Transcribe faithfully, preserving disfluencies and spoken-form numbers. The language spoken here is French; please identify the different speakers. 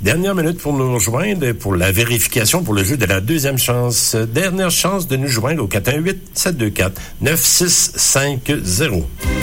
Speaker 1: Dernière minute pour nous rejoindre pour la vérification pour le jeu de la deuxième chance. Dernière chance de nous joindre au quatre un huit, sept deux quatre, neuf six cinq zéro.